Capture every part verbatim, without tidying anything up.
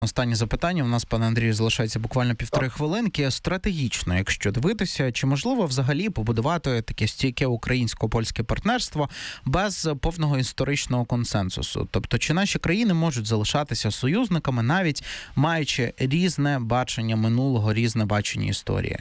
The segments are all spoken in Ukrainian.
Останнє запитання. У нас, пане Андрію, залишається буквально півтори хвилинки. Стратегічно, якщо дивитися, чи можливо взагалі побудувати таке стійке українсько-польське партнерство без повного історичного консенсусу? Тобто, чи наші країни можуть залишатися союзниками, навіть маючи різне бачення минулого, різне бачення історії?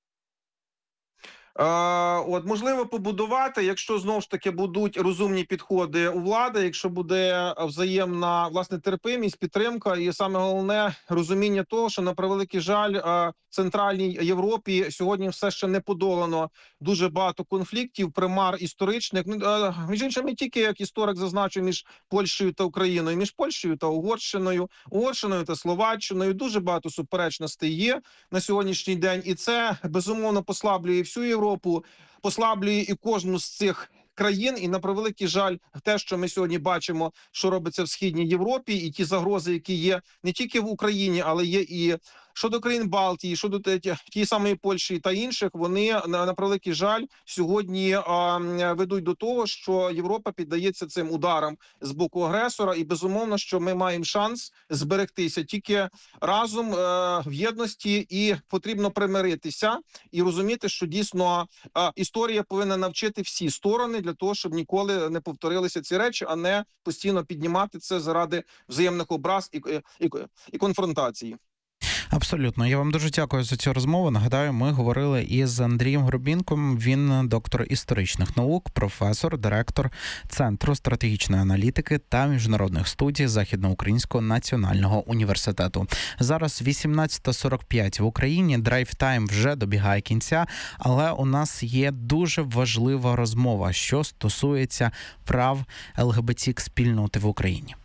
Е, от, можливо, побудувати, якщо знову ж таки будуть розумні підходи у влади, якщо буде взаємна, власне, терпимість, підтримка і саме головне розуміння того, що, на превеликий жаль, е, в Центральній Європі сьогодні все ще не подолано дуже багато конфліктів, примар історичних. Е, між іншим, не тільки, як історик зазначив, між Польщею та Україною, між Польщею та Угорщиною, Угорщиною та Словаччиною. Дуже багато суперечностей є на сьогоднішній день, і це, безумовно, послаблює всю Європу. Європу, послаблює і кожну з цих країн, і на превеликий жаль, те, що ми сьогодні бачимо, що робиться в Східній Європі, і ті загрози, які є не тільки в Україні, але є і щодо країн Балтії, щодо тієї самої Польщі та інших, вони, на, на превеликий жаль, сьогодні а, ведуть до того, що Європа піддається цим ударам з боку агресора, і безумовно, що ми маємо шанс зберегтися тільки разом а, в єдності, і потрібно примиритися і розуміти, що дійсно а, історія повинна навчити всі сторони для того, щоб ніколи не повторилися ці речі, а не постійно піднімати це заради взаємних образ і, і, і конфронтації. Абсолютно. Я вам дуже дякую за цю розмову. Нагадаю, ми говорили із Андрієм Грубінком. Він доктор історичних наук, професор, директор Центру стратегічної аналітики та міжнародних студій Західноукраїнського національного університету. Зараз вісімнадцята сорок п'ять в Україні. Драйв-тайм вже добігає кінця, але у нас є дуже важлива розмова, що стосується прав ЛГБТ-спільноти в Україні.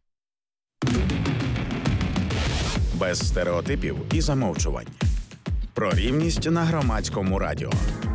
Без стереотипів і замовчувань. Про рівність на Громадському радіо.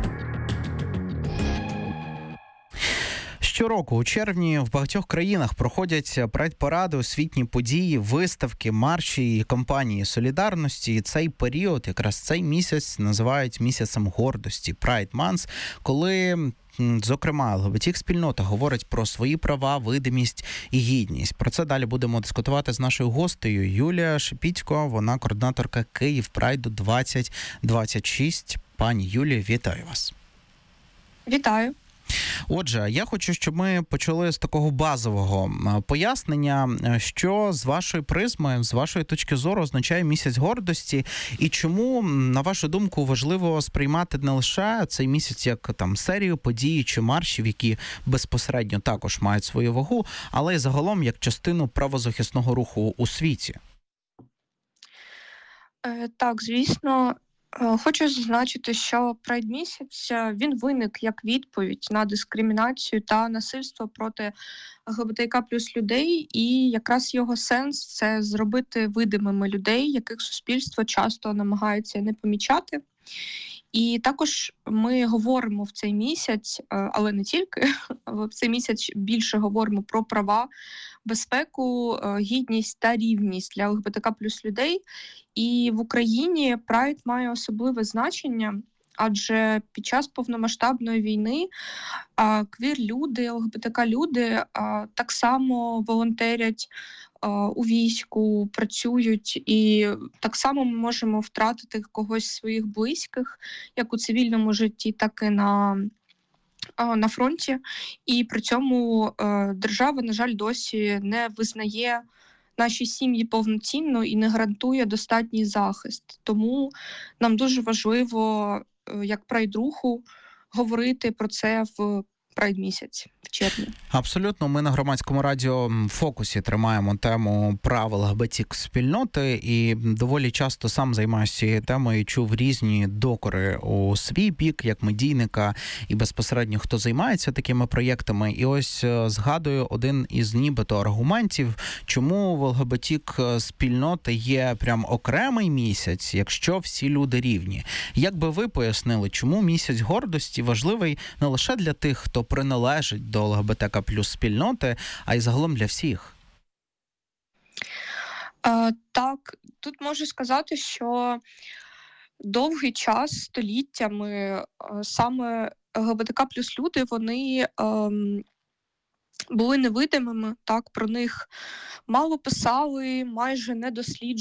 Щороку у червні в багатьох країнах проходять прайд-паради, освітні події, виставки, марші і кампанії солідарності. І цей період, якраз цей місяць, називають місяцем гордості, Pride Month, коли, зокрема, ЛГБТ-спільнота говорить про свої права, видимість і гідність. Про це далі будемо дискутувати з нашою гостею Юлія Шепітько, вона координаторка Київ Прайду двадцять двадцять шість. Пані Юлія, вітаю вас. Вітаю. Отже, я хочу, щоб ми почали з такого базового пояснення, що з вашої призми, з вашої точки зору означає місяць гордості, і чому, на вашу думку, важливо сприймати не лише цей місяць як там серію подій чи маршів, які безпосередньо також мають свою вагу, але й загалом як частину правозахисного руху у світі. Е, так, звісно. Хочу зазначити, що Прайд місяць, він виник як відповідь на дискримінацію та насильство проти ЛГБТК плюс людей, і якраз його сенс – це зробити видимими людей, яких суспільство часто намагається не помічати. І також ми говоримо в цей місяць, але не тільки, в цей місяць більше говоримо про права, безпеку, гідність та рівність для ЛГБТК плюс людей. І в Україні Прайд має особливе значення, адже під час повномасштабної війни квір-люди, ЛГБТК-люди так само волонтерять у війську, працюють, і так само ми можемо втратити когось з своїх близьких, як у цивільному житті, так і на, на фронті. І при цьому держава, на жаль, досі не визнає наші сім'ї повноцінно і не гарантує достатній захист. Тому нам дуже важливо, як прайд-руху, говорити про це в Прайд місяць в червні. Абсолютно. Ми на Громадському радіо в фокусі тримаємо тему прав ЛГБТ-спільноти, і доволі часто сам займаюся цією темою і чув різні докори у свій бік, як медійника, і безпосередньо хто займається такими проєктами. І ось згадую один із нібито аргументів, чому в ЛГБТ-спільноти є прям окремий місяць, якщо всі люди рівні. Як би ви пояснили, чому місяць гордості важливий не лише для тих, хто приналежить до ЛГБТК плюс спільноти, а й загалом для всіх? А, так, тут можу сказати, що довгий час, століттями, саме ЛГБТК плюс люди, вони ем, були невидимими, так, про них мало писали, майже не досліджували.